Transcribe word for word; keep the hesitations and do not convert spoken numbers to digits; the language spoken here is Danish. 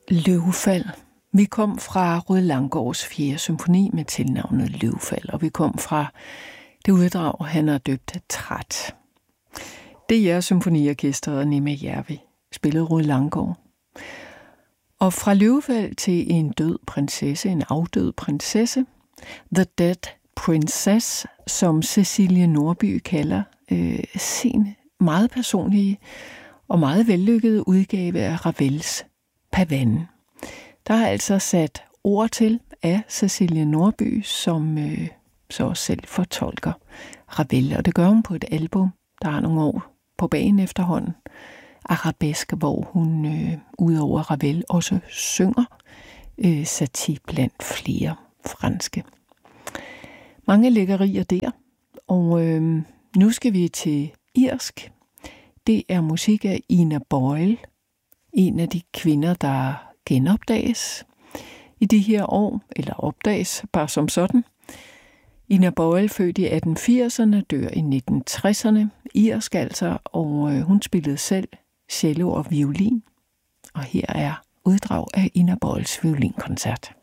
Løvefald. Vi kom fra Rued Langgaards fjerde symfoni med tilnavnet Løvefald, og vi kom fra det uddrag, han har døbt Træt. D R Symfoniorkestret og Nima Järvi spillede Rued Langgaard. Og fra Løvefald til en død prinsesse, en afdød prinsesse, The Dead Princess, som Cecilie Nordby kalder øh, sin meget personlige og meget vellykkede udgave af Ravels Pavane. Der er altså sat ord til af Cecilie Nordby, som øh, så selv fortolker Ravel, og det gør hun på et album, der har nogle år på bagen efterhånden, Arabeske, hvor hun øh, udover Ravel også synger øh, Satie blandt flere franske. Mange lækkerier der, og øh, nu skal vi til irsk. Det er musik af Ina Boyle, en af de kvinder, der genopdages i de her år, eller opdages bare som sådan. Ina Boyle, født i atten firserne, dør i nitten tresserne, irsk altså, og øh, hun spillede selv cello og violin. Og her er uddrag af Ina Boyles violinkoncert.